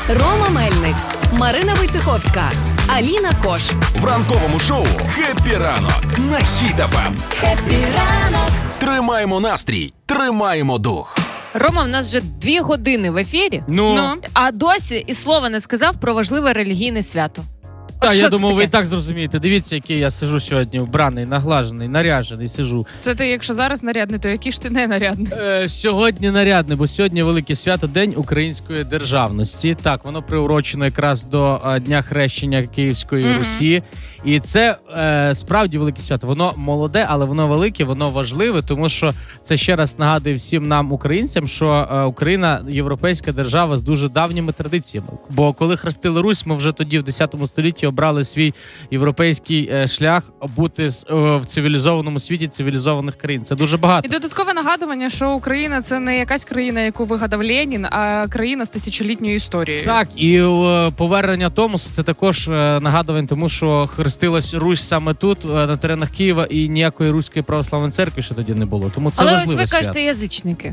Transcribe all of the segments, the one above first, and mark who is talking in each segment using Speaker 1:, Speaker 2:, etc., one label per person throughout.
Speaker 1: Рома Мельник, Марина Войцеховська, Аліна Кош.
Speaker 2: В ранковому шоу «Хеппі ранок» на Хіт FM.
Speaker 1: Хеппі ранок.
Speaker 2: Тримаємо настрій, тримаємо дух.
Speaker 3: Рома, в нас вже 2 години в ефірі, а досі і слова не сказав про важливе релігійне свято.
Speaker 4: Так, я думав, ви і так зрозумієте. Дивіться, який я сижу сьогодні вбраний, наглажений, наряжений сижу.
Speaker 5: Це ти, якщо зараз нарядний, то який ж ти не нарядний?
Speaker 4: Сьогодні нарядний, бо сьогодні велике свято, День української державності. Так, воно приурочено якраз до Дня хрещення Київської Русі. І це справді велике свято. Воно молоде, але воно велике, воно важливе, тому що це ще раз нагадує всім нам, українцям, що Україна – європейська держава з дуже давніми традиціями. Бо коли хрестили Русь, ми вже тоді в 10 столітті обрали свій європейський шлях бути в цивілізованому світі цивілізованих країн. Це дуже багато.
Speaker 5: І додаткове нагадування, що Україна – це не якась країна, яку вигадав Ленін, а країна з тисячолітньою історією.
Speaker 4: Так, і повернення Томосу – це також нагадування тому, що хрестилась Русь саме тут, на теренах Києва, і ніякої Руської православної церкви ще тоді не було. Тому це важливе свято.
Speaker 3: Але ось ви кажете язичники.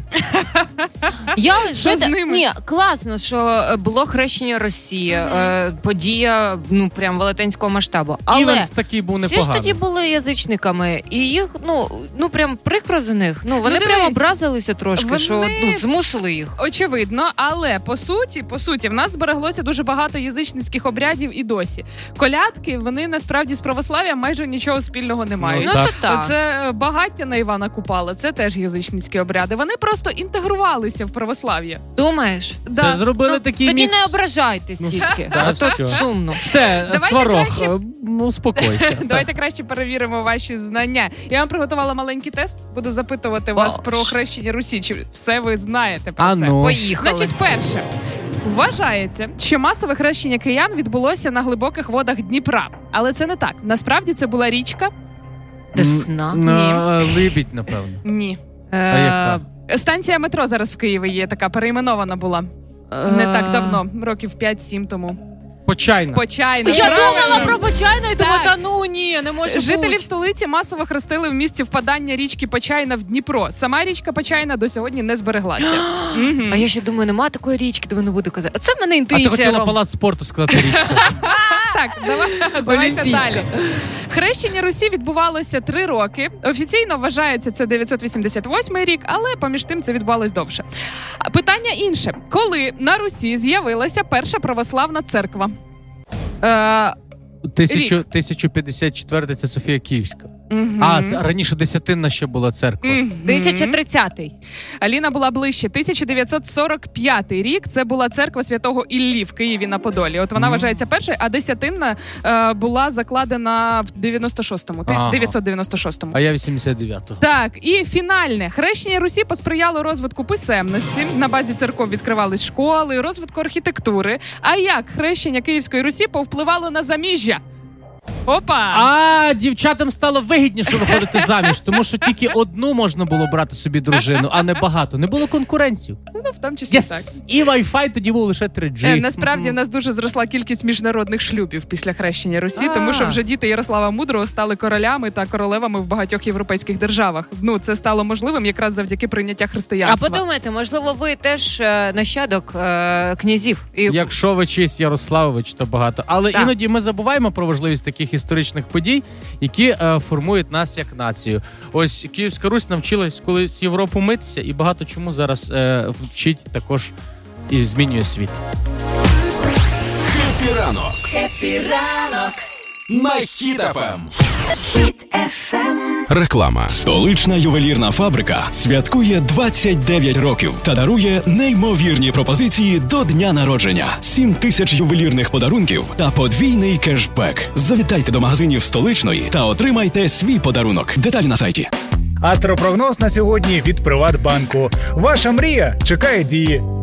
Speaker 5: Що з ними?
Speaker 3: Ні, класно, що було хрещення Росії, подія, прям велетенського масштабу. Але
Speaker 4: івент такий був непоганий.
Speaker 3: Всі ж тоді були язичниками, і їх, прям прикро за них. Вони прям образилися трошки, що змусили їх.
Speaker 5: Очевидно, але по суті, в нас збереглося дуже багато язичницьких обрядів і досі. Колядки, вони насправді з православ'ям майже нічого спільного не мають. Це багаття на Івана Купала, це теж язичницькі обряди. Вони просто інтегрувалися в православ'я.
Speaker 3: Думаєш?
Speaker 4: Це зробили такий
Speaker 3: тоді
Speaker 4: мікс.
Speaker 3: не ображайтесь тільки.
Speaker 4: Все.
Speaker 3: Сумно.
Speaker 4: Все, Сварог, успокойся.
Speaker 5: Давайте краще перевіримо ваші знання. Я вам приготувала маленький тест, буду запитувати вас про хрещення Русі. Чи все ви знаєте про це?
Speaker 3: Поїхали.
Speaker 5: Значить, перше. Вважається, що масове хрещення киян відбулося на глибоких водах Дніпра. Але це не так. Насправді це була річка.
Speaker 3: Десна?
Speaker 4: Либідь, напевно.
Speaker 5: Ні.
Speaker 4: А яка?
Speaker 5: Станція метро зараз в Києві є така, перейменована була. Не так давно, років 5-7 тому.
Speaker 4: Почайна.
Speaker 3: Я думала про Почайну і думаю, не може бути.
Speaker 5: Жителів столиці масово хрестили в місці впадання річки Почайна в Дніпро. Сама річка Почайна до сьогодні не збереглася.
Speaker 3: А я ще думаю, нема такої річки, думаю, не буду казати. А це в мене інтуїція.
Speaker 4: А ти хотіла палац спорту сказати річку.
Speaker 5: Так, давайте далі. Хрещення Русі відбувалося 3 роки. Офіційно вважається це 988 рік, але поміж тим це відбувалось довше. Питання інше. Коли на Русі з'явилася перша православна церква?
Speaker 4: 1054 це Софія Київська. Це раніше Десятинна ще була церква.
Speaker 3: 1030-й.
Speaker 5: Аліна була ближче. 1945 рік. Це була церква Святого Іллі в Києві на Подолі. От вона вважається першою, а Десятинна була закладена в 96-му. 996-му.
Speaker 4: А я 89-го.
Speaker 5: Так, і фінальне. Хрещення Русі посприяло розвитку писемності. На базі церков відкривались школи, розвитку архітектури. А як хрещення Київської Русі повпливало на заміжжя? Опа!
Speaker 4: Дівчатам стало вигідніше виходити заміж, тому що тільки одну можна було брати собі дружину, а не багато. Не було конкуренців.
Speaker 5: В тому числі так.
Speaker 4: І Wi-Fi тоді був лише 3G.
Speaker 5: Насправді, в нас дуже зросла кількість міжнародних шлюбів після хрещення Русі, тому що вже діти Ярослава Мудрого стали королями та королевами в багатьох європейських державах. Це стало можливим якраз завдяки прийняття християнства.
Speaker 3: А подумайте, можливо, ви теж нащадок князів.
Speaker 4: Якщо ви чийсь Ярославович, то багато. Але іноді ми забуваємо про важливість таких історичних подій, які формують нас як націю. Ось Київська Русь навчилась колись Європу митися і багато чому зараз вчить також і змінює світ.
Speaker 2: Хеппі ранок.
Speaker 1: Хеппі ранок.
Speaker 2: На Хіт FM.
Speaker 1: Хіт FM.
Speaker 2: Реклама. Столична ювелірна фабрика святкує 29 років та дарує неймовірні пропозиції до дня народження. 7000 ювелірних подарунків та подвійний кешбек. Завітайте до магазинів Столичної та отримайте свій подарунок. Деталі на сайті.
Speaker 6: Астропрогноз на сьогодні від Приватбанку. Ваша мрія чекає дії.